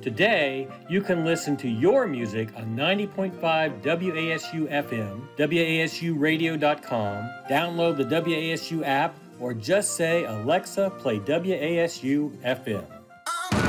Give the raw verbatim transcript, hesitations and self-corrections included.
Today, you can listen to your music on ninety point five W A S U F M, W A S U radio dot com, download the W A S U app, or just say, Alexa, play W A S U F M.